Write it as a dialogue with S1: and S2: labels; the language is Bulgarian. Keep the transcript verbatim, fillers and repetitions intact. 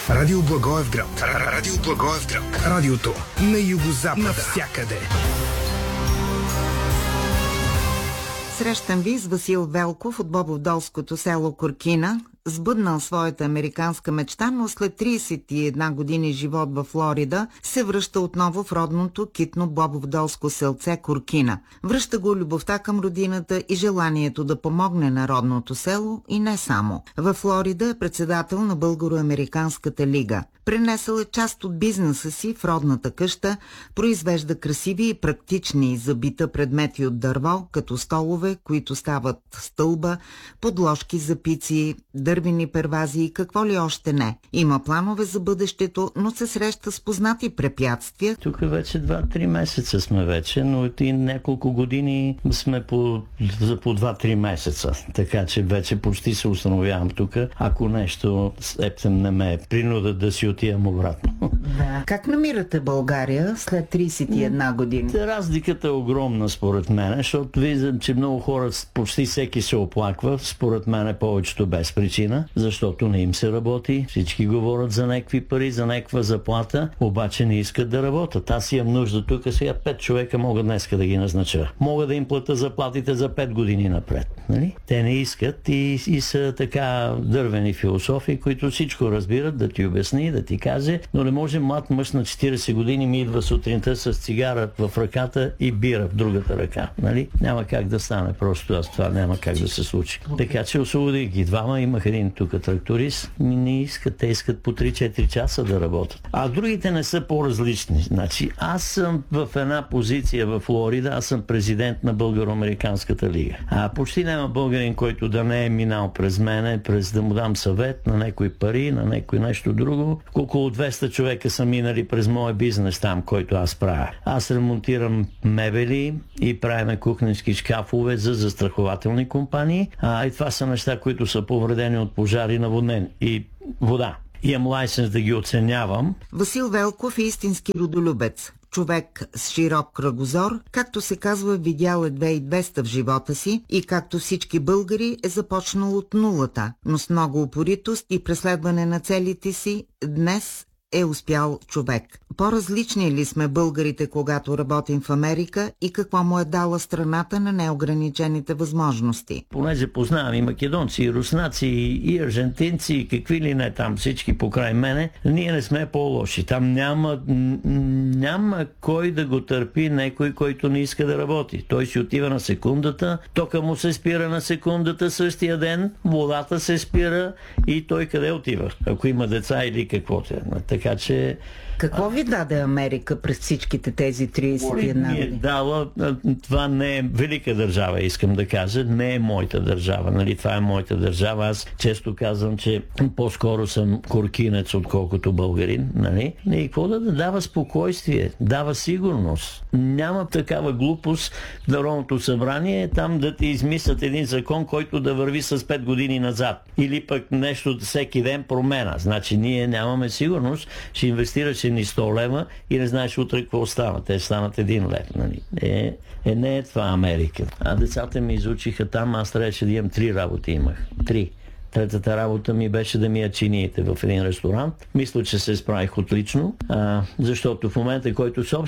S1: Радио Благоевград. Радио Благоевград. Радиото на югозапада. Навсякъде.
S2: Срещам ви с Васил Велков от бобовдолското село Куркина, сбъднал своята американска мечта, но след тридесет и една години живот във Флорида се връща отново в родното китно бобовдолско селце Куркина. Връща го любовта към родината и желанието да помогне на родното село и не само. Във Флорида е председател на Българо-американската лига. Пренесъл е част от бизнеса си в родната къща, произвежда красиви и практични за бита предмети от дърво, като столове, които стават стълба, подложки за пици, дървени первази и какво ли още не. Има планове за бъдещето, но се среща с познати препятствия.
S3: Тук вече два-три месеца сме вече, но и няколко години сме по, за по два-три месеца. Така че вече почти се установявам тук. Ако нещо ептем не ме принуда да си отивам обратно.
S2: Да. Как намирате България след тридесет и една години?
S3: Разликата е огромна според мен, защото виждам, че много хора, почти всеки се оплаква, според мен е повечето без причина, защото не им се работи. Всички говорят за някакви пари, за някаква заплата, обаче не искат да работят. Аз имам нужда тук, сега пет човека мога днеска да ги назнача. Мога да им плата заплатите за пет години напред. Нали? Те не искат и, и са така дървени философи, които всичко разбират, да ти обясни, да ти каже, но не може млад мъж на четиридесет години ми идва сутринта с цигара в ръката и бира в другата ръка. Нали? Няма как да стане просто, аз това няма как да се случи. Така че освободих ги двама, имах един тук тракторист, ми не искат, те искат по три-четири часа да работят. А другите не са по-различни. Значи, аз съм в една позиция в Флорида, аз съм президент на Българо-американската лига. А почти няма българин, който да не е минал през мене, през да му дам съвет на някои пари, на някой нещо друго. Около двеста човека са минали през моя бизнес там, който аз правя. Аз ремонтирам мебели и правиме кухненски шкафове за застрахователни компании. А, и това са неща, които са повредени от пожари, наводнен и вода. Имам лайсенс да ги оценявам.
S2: Васил Велков е истински родолюбец. Човек с широк кръгозор, както се казва, видял е две хиляди и двеста в живота си и както всички българи е започнал от нулата, но с много упоритост и преследване на целите си днес е успял човек. По-различни ли сме българите, когато работим в Америка и какво му е дала страната на неограничените възможности?
S3: Понеже познавам и македонци, и руснаци, и аржентинци, и какви ли не там всички покрай мене, ние не сме по-лоши. Там няма, няма кой да го търпи някой, който не иска да работи. Той си отива на секундата, тока му се спира на секундата същия ден, водата се спира и той къде отива? Ако има деца или каквото е. Така че...
S2: Какво ви даде Америка през всичките тези тридесет и една години?
S3: Е дала, това не е велика държава, искам да кажа, не е моята държава, нали? Това е моята държава. Аз често казвам, че по-скоро съм куркинец, отколкото българин, нали? И какво да дава спокойствие, дава сигурност. Няма такава глупост в Народното събрание там да ти измислят един закон, който да върви с пет години назад. Или пък нещо всеки ден промена. Значи ние нямаме сигурност, ще инвестираш ни сто лева и не знаеш утре какво става. Те станат един лев. Нали? Е, е, не е това Америка. А децата ми изучиха там, аз трябваше да имам три работи имах. Три. Третата работа ми беше да ми я чиниете в един ресторант. Мисля, че се справих отлично, а, защото в момента, който